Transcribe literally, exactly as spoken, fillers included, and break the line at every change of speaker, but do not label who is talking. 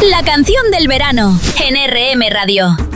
La canción del verano en R M Radio.